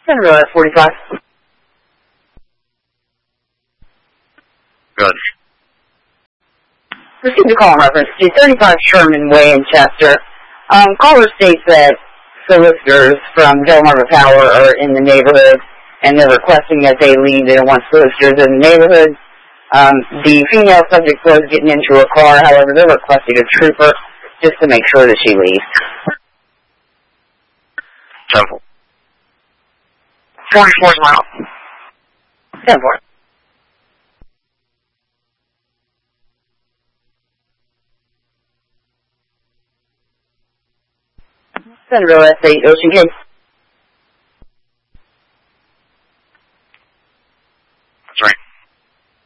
Centerville at 45. Good. Received a call in reference to 35 Sherman Way in Chester. Caller states that solicitors from Delmarva Power are in the neighborhood, and they're requesting that they leave. They don't want solicitors in the neighborhood. The female subject was getting into a car. However, they're requesting a trooper just to make sure that she leaves. Temple. 44's mile. 10-4. Centerville S8 Ocean Gate.